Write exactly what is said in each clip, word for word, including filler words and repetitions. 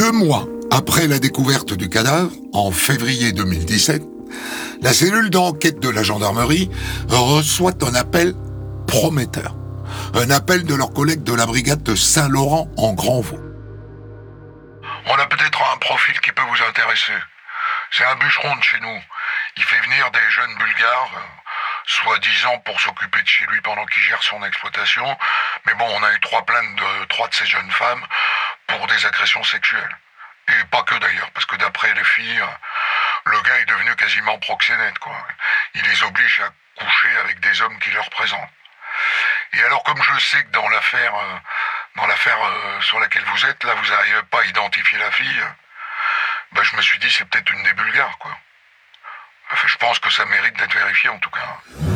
Deux mois après la découverte du cadavre, en février deux mille dix-sept, la cellule d'enquête de la gendarmerie reçoit un appel prometteur. Un appel de leurs collègues de la brigade de Saint-Laurent en Grand-Vaux. On a peut-être un profil qui peut vous intéresser. C'est un bûcheron de chez nous. Il fait venir des jeunes Bulgares, euh, soi-disant pour s'occuper de chez lui pendant qu'il gère son exploitation. Mais bon, on a eu trois plaintes de trois de ces jeunes femmes pour des agressions sexuelles. Et pas que d'ailleurs, parce que d'après les filles, le gars est devenu quasiment proxénète, quoi. Il les oblige à coucher avec des hommes qui leur représentent. Et alors, comme je sais que dans l'affaire, euh, dans l'affaire euh, sur laquelle vous êtes, là, vous n'arrivez pas à identifier la fille, bah, je me suis dit, c'est peut-être une des Bulgares, quoi. Enfin, je pense que ça mérite d'être vérifié, en tout cas.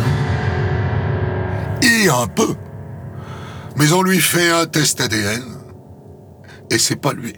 Et un peu. Mais on lui fait un test A D N, et c'est pas lui.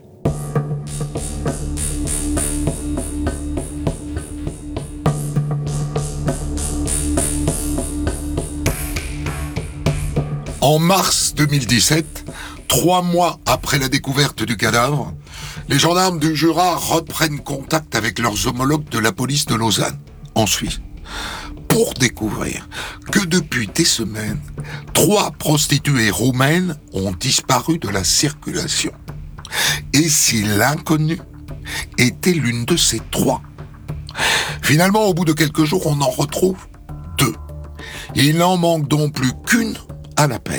En mars deux mille dix-sept, trois mois après la découverte du cadavre, les gendarmes du Jura reprennent contact avec leurs homologues de la police de Lausanne, en Suisse, pour découvrir que depuis des semaines, trois prostituées roumaines ont disparu de la circulation. Et si l'inconnu était l'une de ces trois? Finalement, au bout de quelques jours, on en retrouve deux. Il n'en manque donc plus qu'une à l'appel.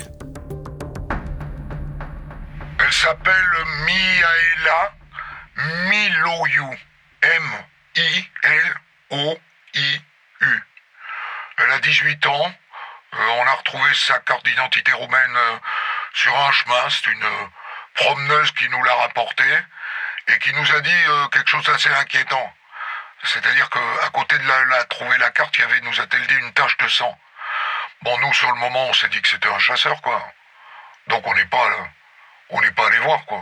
Elle s'appelle Mihaela Miloiu. M I L O I U. Elle a dix-huit ans. Euh, on a retrouvé sa carte d'identité roumaine euh, sur un chemin. C'est une euh, promeneuse qui nous l'a rapportée et qui nous a dit euh, quelque chose d'assez inquiétant. C'est-à-dire qu'à côté de la, la trouver la carte, il y avait, nous a-t-elle dit, une tache de sang. Bon, nous, sur le moment, on s'est dit que c'était un chasseur, quoi. Donc, on n'est pas, là, on n'est pas allé voir, quoi.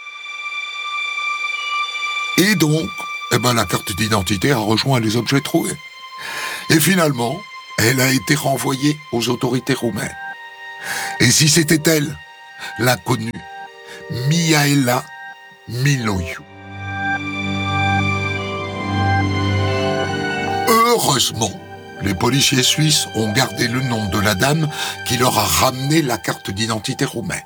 Et donc, eh ben, la carte d'identité a rejoint les objets trouvés. Et finalement, elle a été renvoyée aux autorités roumaines. Et si c'était elle, l'inconnue, Mihaela Miloiu. Heureusement, les policiers suisses ont gardé le nom de la dame qui leur a ramené la carte d'identité roumaine.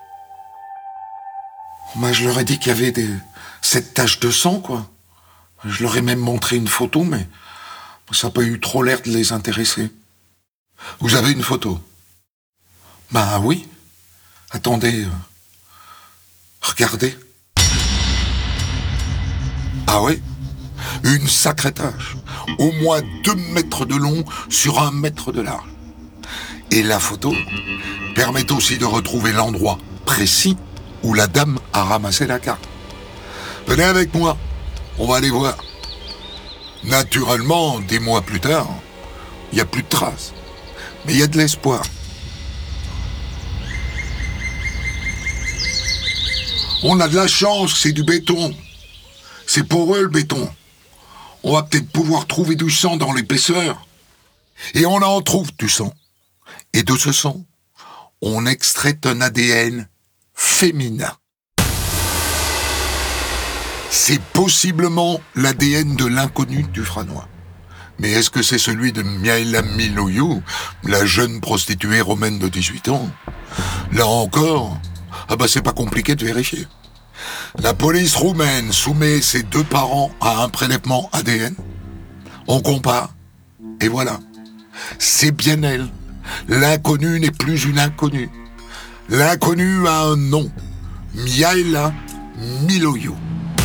Moi, je leur ai dit qu'il y avait des... cette tache de sang, quoi. Je leur ai même montré une photo, mais ça n'a pas eu trop l'air de les intéresser. Vous avez une photo? Ben oui. Attendez. Euh... Regardez. Ah oui? Une sacrée tache. Au moins deux mètres de long sur un mètre de large. Et la photo permet aussi de retrouver l'endroit précis où la dame a ramassé la carte. Venez avec moi, on va aller voir. Naturellement, des mois plus tard, il n'y a plus de traces. Mais il y a de l'espoir. On a de la chance, c'est du béton. C'est pour eux le béton. On va peut-être pouvoir trouver du sang dans l'épaisseur. Et on en trouve du sang. Et de ce sang, on extrait un A D N féminin. C'est possiblement l'A D N de l'inconnu du Franois. Mais est-ce que c'est celui de Mihaela Miloiu, la jeune prostituée romaine de dix-huit ans? Là encore, ah bah c'est pas compliqué de vérifier. La police roumaine soumet ses deux parents à un prélèvement A D N. On compare, et voilà. C'est bien elle. L'inconnue n'est plus une inconnue. L'inconnue a un nom. Mihaela Miloiu.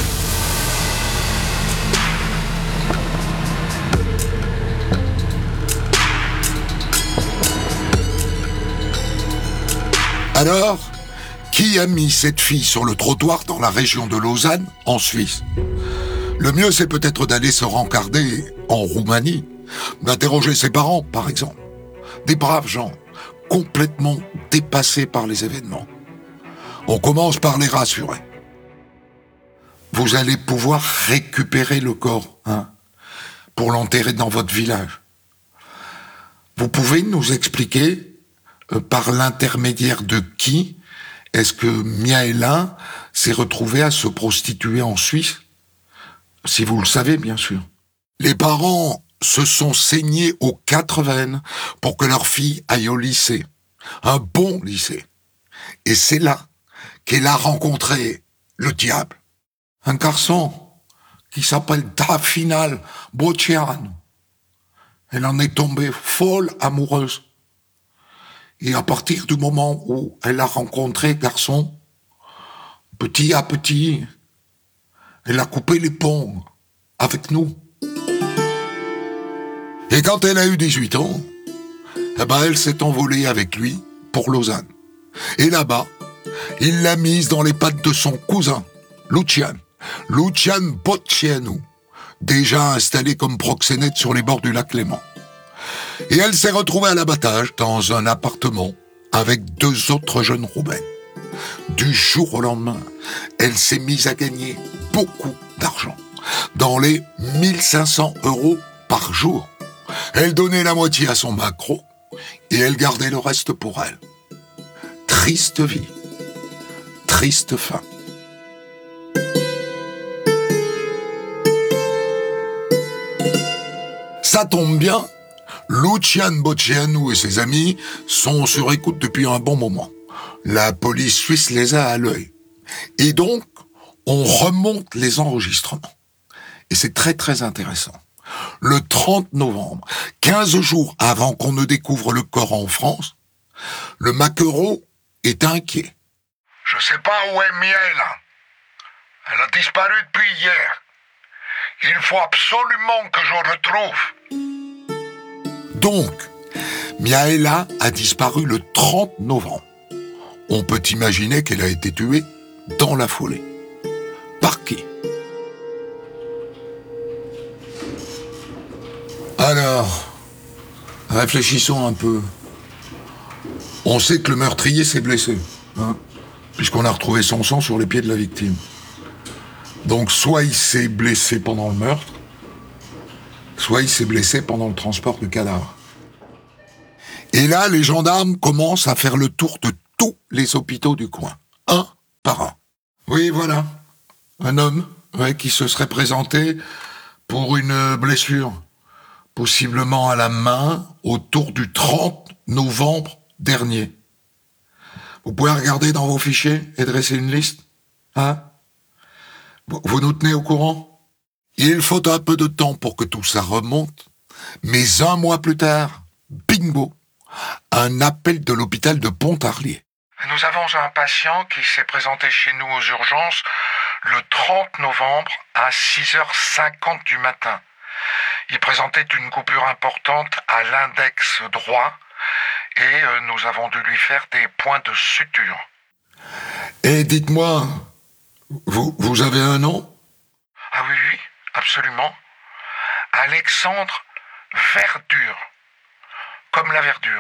Alors, qui a mis cette fille sur le trottoir dans la région de Lausanne, en Suisse? Le mieux, c'est peut-être d'aller se rencarder en Roumanie, d'interroger ses parents, par exemple. Des braves gens, complètement dépassés par les événements. On commence par les rassurer. Vous allez pouvoir récupérer le corps, hein, pour l'enterrer dans votre village. Vous pouvez nous expliquer, euh, par l'intermédiaire de qui est-ce que Mihaela s'est s'est retrouvée à se prostituer en Suisse, si vous le savez bien sûr. Les parents se sont saignés aux quatre veines pour que leur fille aille au lycée, un bon lycée. Et c'est là qu'elle a rencontré le diable, un garçon qui s'appelle Dafinal Bocciano. Elle en est tombée folle amoureuse. Et à partir du moment où elle a rencontré le garçon, petit à petit, elle a coupé les ponts avec nous. Et quand elle a eu dix-huit ans, eh ben elle s'est envolée avec lui pour Lausanne. Et là-bas, il l'a mise dans les pattes de son cousin, Lucian, Lucian Bocciano, déjà installé comme proxénète sur les bords du lac Léman. Et elle s'est retrouvée à l'abattage dans un appartement avec deux autres jeunes roumains. Du jour au lendemain, elle s'est mise à gagner beaucoup d'argent, dans les mille cinq cents euros par jour. Elle donnait la moitié à son macro et elle gardait le reste pour elle. Triste vie, triste fin. Ça tombe bien, Lucian Bocciano et ses amis sont sur écoute depuis un bon moment. La police suisse les a à l'œil. Et donc, on remonte les enregistrements. Et c'est très très intéressant. Le trente novembre, quinze jours avant qu'on ne découvre le corps en France, le maquereau est inquiet. Je sais pas où est Miaela. Elle a disparu depuis hier. Il faut absolument que je retrouve. Donc, Miaela a disparu le trente novembre. On peut imaginer qu'elle a été tuée dans la foulée. Par qui ? Alors, réfléchissons un peu. On sait que le meurtrier s'est blessé, hein, puisqu'on a retrouvé son sang sur les pieds de la victime. Donc, soit il s'est blessé pendant le meurtre, soit il s'est blessé pendant le transport du cadavre. Et là, les gendarmes commencent à faire le tour de tous les hôpitaux du coin, un par un. Oui, voilà, un homme ouais, qui se serait présenté pour une blessure, possiblement à la main, autour du trente novembre dernier. Vous pouvez regarder dans vos fichiers et dresser une liste, hein ? Vous nous tenez au courant ? Il faut un peu de temps pour que tout ça remonte, mais un mois plus tard, bingo, un appel de l'hôpital de Pontarlier. Nous avons un patient qui s'est présenté chez nous aux urgences le trente novembre à six heures cinquante du matin. Il présentait une coupure importante à l'index droit et nous avons dû lui faire des points de suture. Et dites-moi, vous, vous avez un nom ? Ah oui, oui, absolument. Alexandre Verdure. Comme la verdure.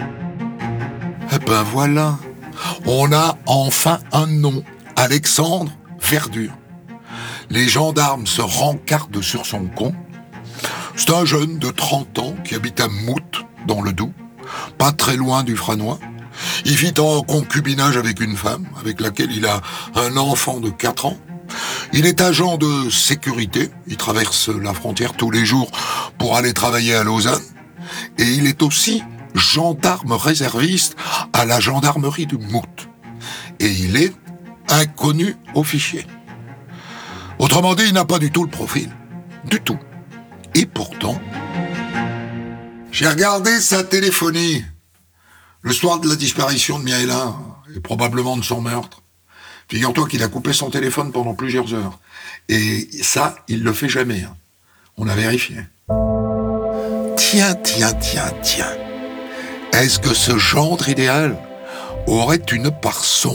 Eh ben voilà, on a enfin un nom, Alexandre Verdure. Les gendarmes se rencardent sur son compte. C'est un jeune de trente ans qui habite à Mout, dans le Doubs, pas très loin du Franois. Il vit en concubinage avec une femme, avec laquelle il a un enfant de quatre ans. Il est agent de sécurité, il traverse la frontière tous les jours pour aller travailler à Lausanne. Et il est aussi gendarme réserviste à la gendarmerie de Mout. Et il est inconnu au fichier. Autrement dit, il n'a pas du tout le profil. Du tout. Et pourtant, j'ai regardé sa téléphonie le soir de la disparition de Miaela, et probablement de son meurtre. Figure-toi qu'il a coupé son téléphone pendant plusieurs heures. Et ça, il le fait jamais. Hein. On a vérifié. Tiens, tiens, tiens, tiens. Est-ce que ce gendre idéal aurait une part sombre ?